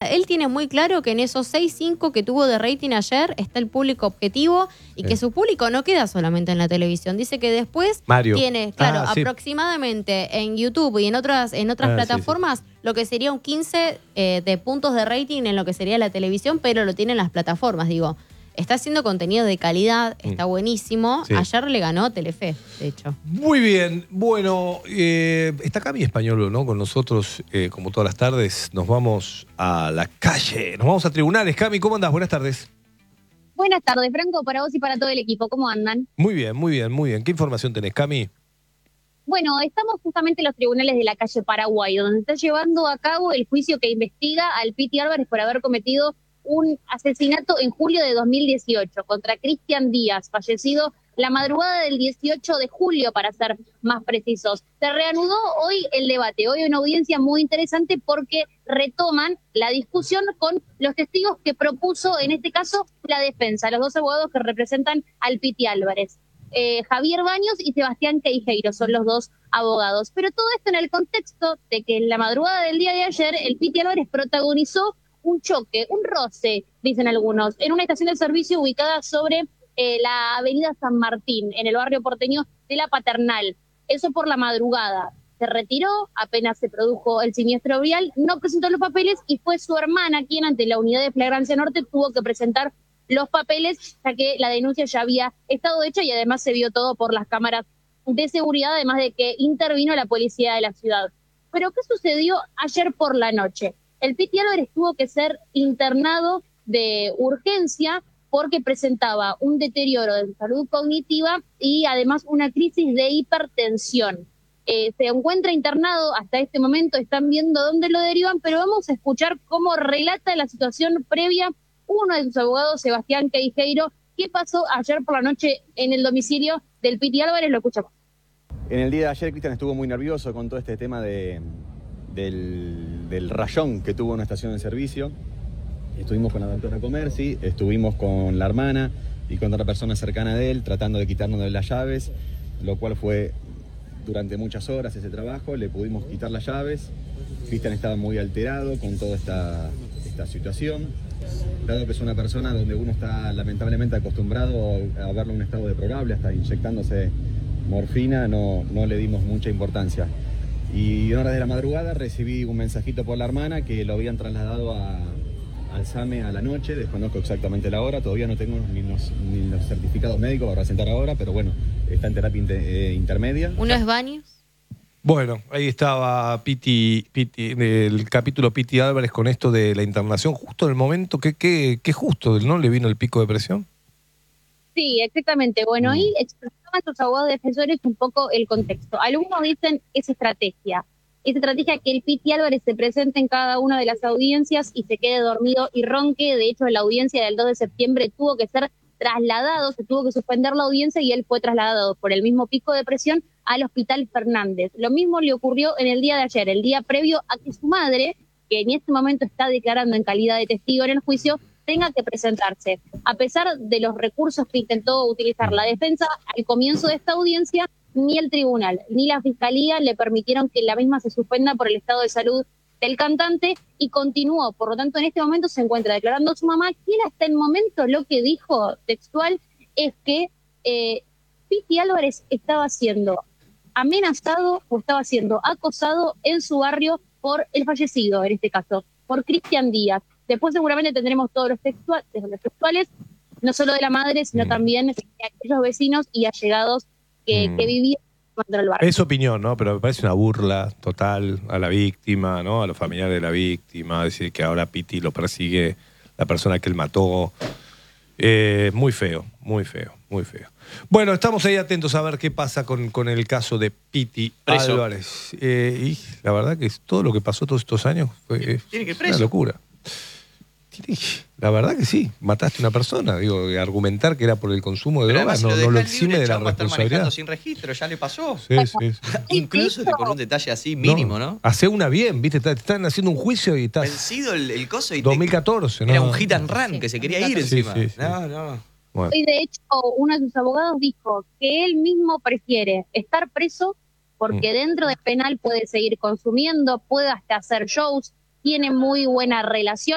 él tiene muy claro que en esos 6-5 que tuvo de rating ayer está el público objetivo y que su público no queda solamente en la televisión. Dice que después tiene, claro, aproximadamente en YouTube y en otras plataformas lo que sería un 15 de puntos de rating en lo que sería la televisión, pero lo tienen las plataformas, digo. Está haciendo contenido de calidad, está buenísimo. Sí. Ayer le ganó a Telefe, de hecho. Muy bien. Bueno, está Cami Españolo, ¿no? Con nosotros, como todas las tardes. Nos vamos a la calle, nos vamos a tribunales. Cami, ¿cómo andás? Buenas tardes. Buenas tardes, Franco, para vos y para todo el equipo. ¿Cómo andan? Muy bien, muy bien, muy bien. ¿Qué información tenés, Cami? Bueno, estamos justamente en los tribunales de la calle Paraguay, donde se está llevando a cabo el juicio que investiga al Piti Álvarez por haber cometido un asesinato en julio de 2018 contra Cristian Díaz, fallecido la madrugada del 18 de julio, para ser más precisos. Se reanudó hoy el debate, hoy una audiencia muy interesante porque retoman la discusión con los testigos que propuso, en este caso, la defensa, los dos abogados que representan al Piti Álvarez. Javier Baños y Sebastián Queijeiro son los dos abogados. Pero todo esto en el contexto de que en la madrugada del día de ayer el Piti Álvarez protagonizó un choque, un roce, dicen algunos, en una estación de servicio ubicada sobre la avenida San Martín, en el barrio porteño de La Paternal. Eso por la madrugada. Se retiró, apenas se produjo el siniestro vial, no presentó los papeles y fue su hermana quien, ante la unidad de flagrancia norte, tuvo que presentar los papeles, ya que la denuncia ya había estado hecha y además se vio todo por las cámaras de seguridad, además de que intervino la policía de la ciudad. Pero ¿qué sucedió ayer por la noche? El Piti Álvarez tuvo que ser internado de urgencia porque presentaba un deterioro de salud cognitiva y además una crisis de hipertensión. Se encuentra internado hasta este momento, están viendo dónde lo derivan, pero vamos a escuchar cómo relata la situación previa uno de sus abogados, Sebastián Queijeiro. ¿Qué pasó ayer por la noche en el domicilio del Piti Álvarez? Lo escuchamos. En el día de ayer, Cristian estuvo muy nervioso con todo este tema del rayón que tuvo en una estación de servicio. Estuvimos con la doctora Comerci, estuvimos con la hermana y con otra persona cercana de él tratando de quitarnos de las llaves, lo cual fue durante muchas horas ese trabajo. Le pudimos quitar las llaves. Cristian estaba muy alterado con toda esta situación, dado que es una persona donde uno está lamentablemente acostumbrado a verlo en un estado deplorable, hasta inyectándose morfina, no le dimos mucha importancia. Y en horas de la madrugada recibí un mensajito por la hermana que lo habían trasladado al SAME a la noche. Desconozco exactamente la hora, todavía no tengo ni los certificados médicos para presentar ahora, pero bueno, está en terapia intermedia. ¿Uno es Baños? Bueno, ahí estaba Piti, el capítulo Piti Álvarez con esto de la internación, justo en el momento que justo, ¿no? ¿Le vino el pico de presión? Sí, exactamente. Bueno, ahí explicaban sus abogados defensores un poco el contexto. Algunos dicen es estrategia que el Piti Álvarez se presente en cada una de las audiencias y se quede dormido y ronque. De hecho, en la audiencia del 2 de septiembre tuvo que ser trasladado, se tuvo que suspender la audiencia y él fue trasladado por el mismo pico de presión al Hospital Fernández. Lo mismo le ocurrió en el día de ayer, el día previo a que su madre, que en este momento está declarando en calidad de testigo en el juicio, tenga que presentarse. A pesar de los recursos que intentó utilizar la defensa, al comienzo de esta audiencia, ni el tribunal ni la fiscalía le permitieron que la misma se suspenda por el estado de salud del cantante y continuó. Por lo tanto, en este momento se encuentra declarando su mamá, quien hasta el momento lo que dijo textual es que Piti Álvarez estaba siendo amenazado o estaba siendo acosado en su barrio por el fallecido, en este caso, por Cristian Díaz. Después seguramente tendremos todos los textuales, no solo de la madre, sino también de aquellos vecinos y allegados que vivían contra el barrio. Es opinión, ¿no? Pero me parece una burla total a la víctima, ¿no? A los familiares de la víctima, decir que ahora Piti lo persigue la persona que él mató. Muy feo, muy feo, muy feo. Bueno, estamos ahí atentos a ver qué pasa con el caso de Piti Álvarez. Y la verdad que todo lo que pasó todos estos años fue una locura. La verdad que sí, mataste a una persona. Digo, argumentar que era por el consumo de drogas no lo exime de la responsabilidad. Sin registro, ya le pasó. Sí. Incluso que por un detalle así mínimo, ¿no? Hace una bien, ¿viste? Están haciendo un juicio y estás... Vencido el coso y 2014, ¿no? Era un hit and run que se quería ir encima. Sí. No. Bueno. Y de hecho, uno de sus abogados dijo que él mismo prefiere estar preso porque dentro del penal puede seguir consumiendo, puede hasta hacer shows, tiene muy buena relación.